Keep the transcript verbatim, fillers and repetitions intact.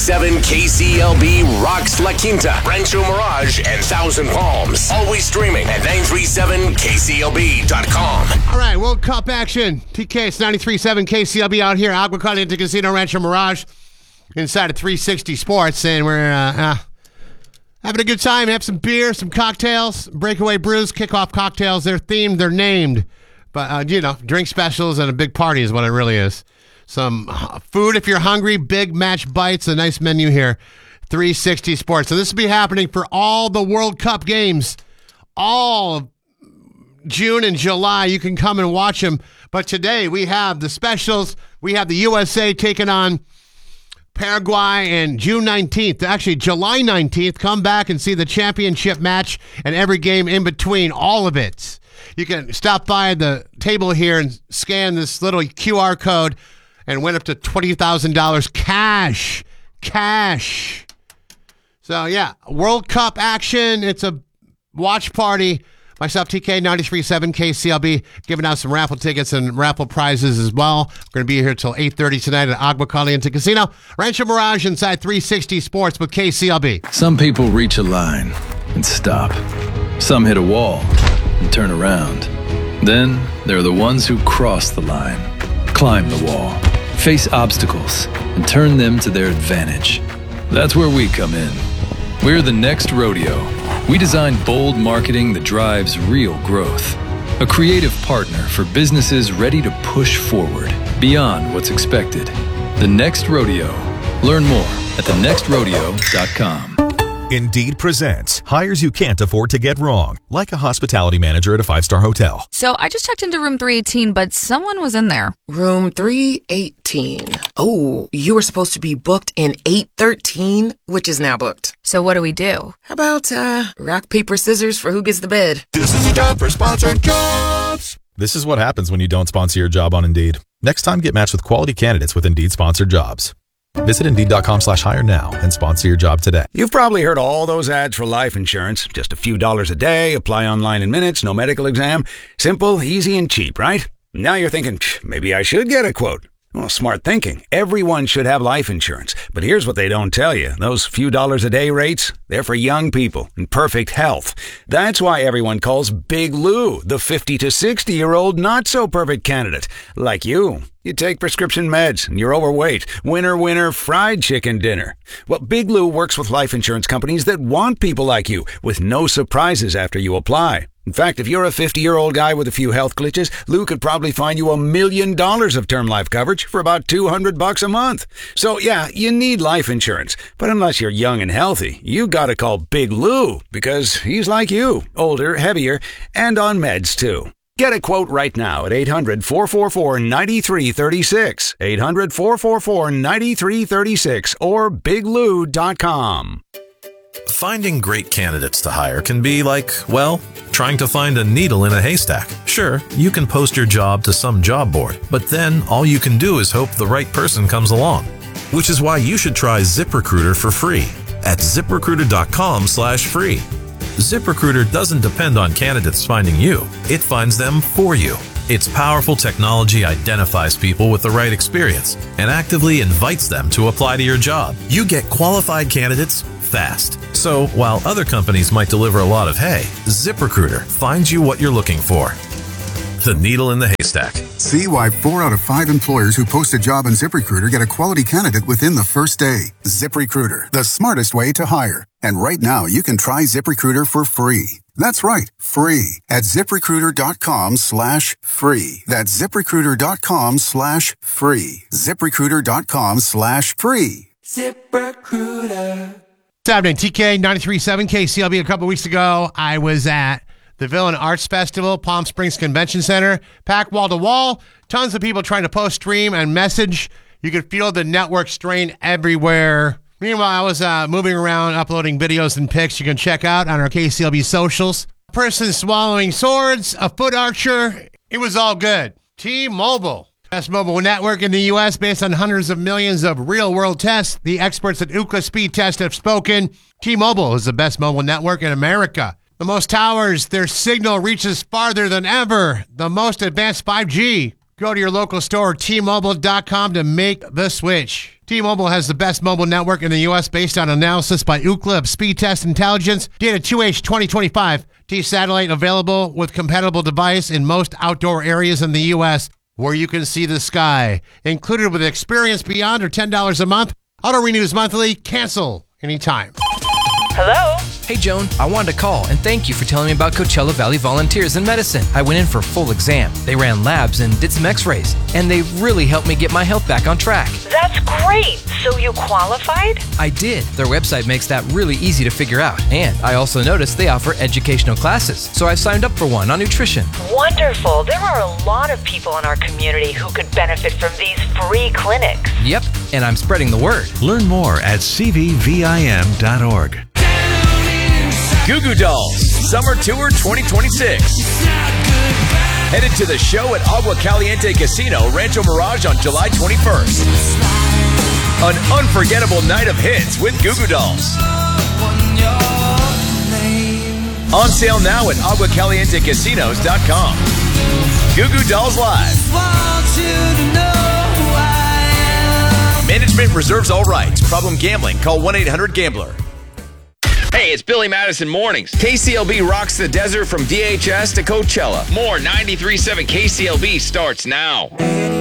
seven K C L B rocks La Quinta, Rancho Mirage, and Thousand Palms. Always streaming at nine three seven K C L B dot com. All right, World Cup action. T K, it's ninety-three point seven K C L B out here, Agua Caliente Casino, Rancho Mirage, inside of three sixty Sports, and we're uh, uh, having a good time. Have some beer, some cocktails, breakaway brews, kickoff cocktails. They're themed, they're named. But, uh, you know, drink specials and a big party is what it really is. Some food if you're hungry, big match bites, a nice menu here. three sixty Sports. So this will be happening for all the World Cup games. All of June and July. You can come and watch them. But today we have the specials. We have the U S A taking on Paraguay, and June nineteenth, actually July nineteenth, come back and see the championship match and every game in between, all of it. You can stop by the table here and scan this little Q R code and win up to twenty thousand dollars cash. Cash. So, yeah, World Cup action. It's a watch party. Myself, T K, ninety-three point seven K C L B, giving out some raffle tickets and raffle prizes as well. We're going to be here till eight thirty tonight at Agua Caliente Casino. Rancho Mirage inside three sixty Sports with K C L B. Some people reach a line and stop. Some hit a wall and turn around. Then there are the ones who cross the line, climb the wall, face obstacles, and turn them to their advantage. That's where we come in. We're the Next Rodeo. We design bold marketing that drives real growth. A creative partner for businesses ready to push forward beyond what's expected. The Next Rodeo. Learn more at the next rodeo dot com. Indeed presents hires you can't afford to get wrong, like a hospitality manager at a five-star hotel. So I just checked into room three eighteen, but someone was in there. Room three eighteen. Oh, you were supposed to be booked in eight thirteen, which is now booked. So what do we do? How about uh, rock, paper, scissors for who gets the bed? This is a job for sponsored jobs. This is what happens when you don't sponsor your job on Indeed. Next time, get matched with quality candidates with Indeed sponsored jobs. Visit Indeed.com slash hire now and sponsor your job today. You've probably heard all those ads for life insurance. Just a few dollars a day, apply online in minutes, no medical exam. Simple, easy, and cheap, right? Now you're thinking, maybe I should get a quote. Well, smart thinking. Everyone should have life insurance. But here's what they don't tell you. Those few dollars a day rates, they're for young people in perfect health. That's why everyone calls Big Lou the fifty to sixty-year-old not-so-perfect candidate. Like you. You take prescription meds and you're overweight. Winner, winner, fried chicken dinner. Well, Big Lou works with life insurance companies that want people like you with no surprises after you apply. In fact, if you're a fifty-year-old guy with a few health glitches, Lou could probably find you a million dollars of term life coverage for about two hundred bucks a month. So, yeah, you need life insurance. But unless you're young and healthy, you gotta call Big Lou because he's like you, older, heavier, and on meds too. Get a quote right now at eight hundred, four four four, nine three three six, eight hundred, four four four, nine three three six, or big lou dot com. Finding great candidates to hire can be like, well, trying to find a needle in a haystack. Sure, you can post your job to some job board, but then all you can do is hope the right person comes along. Which is why you should try ZipRecruiter for free at ZipRecruiter.com slash free. ZipRecruiter doesn't depend on candidates finding you. It finds them for you. Its powerful technology identifies people with the right experience and actively invites them to apply to your job. You get qualified candidates fast. So while other companies might deliver a lot of hay, ZipRecruiter finds you what you're looking for. The needle in the haystack. See why four out of five employers who post a job on ZipRecruiter get a quality candidate within the first day. ZipRecruiter, the smartest way to hire. And right now, you can try ZipRecruiter for free. That's right, free at ZipRecruiter.com slash free. That's ZipRecruiter.com slash free. ZipRecruiter.com slash free. ZipRecruiter. What's happening? T K, ninety-three point seven K C L B. A couple weeks ago, I was at the Villain Arts Festival, Palm Springs Convention Center. Packed wall to wall. Tons of people trying to post, stream, and message. You could feel the network strain everywhere. Meanwhile, I was uh, moving around, uploading videos and pics you can check out on our K C L B socials. A person swallowing swords, a foot archer. It was all good. T-Mobile. Best mobile network in the U S based on hundreds of millions of real-world tests. The experts at Ookla Speed Test have spoken. T-Mobile is the best mobile network in America. The most towers, their signal reaches farther than ever. The most advanced five G. Go to your local store, T Mobile dot com, to make the switch. T-Mobile has the best mobile network in the U S based on analysis by Ookla of Speed Test Intelligence. Data two H twenty twenty-five. T-Satellite available with compatible device in most outdoor areas in the U S where you can see the sky. Included with Experience Beyond or ten dollars a month. Auto renews monthly. Cancel anytime. Hello? Hey, Joan, I wanted to call and thank you for telling me about Coachella Valley Volunteers in Medicine. I went in for a full exam. They ran labs and did some x-rays, and they really helped me get my health back on track. That's great. So you qualified? I did. Their website makes that really easy to figure out. And I also noticed they offer educational classes, so I've signed up for one on nutrition. Wonderful. There are a lot of people in our community who could benefit from these free clinics. Yep, and I'm spreading the word. Learn more at c v v i m dot org. Goo Goo Dolls Summer Tour twenty twenty-six. Headed to the show at Agua Caliente Casino, Rancho Mirage on July twenty-first. An unforgettable night of hits with Goo Goo Dolls. On sale now at agua caliente casinos dot com. Goo Goo Dolls Live. Management reserves all rights. Problem gambling? Call one eight hundred gambler. Hey, it's Billy Madison Mornings. K C L B rocks the desert from D H S to Coachella. More ninety-three point seven K C L B starts now.